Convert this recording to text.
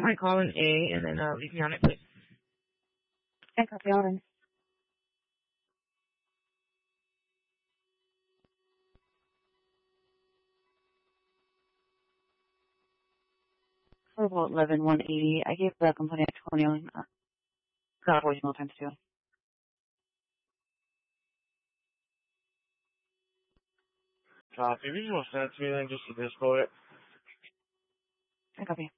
Try calling A and then leave me on it, please. I copy on. For about 11-180, I gave the complaint at 20 on got voicemail times too. Copy. If you just want to send it to me, then just to disco it. I copy.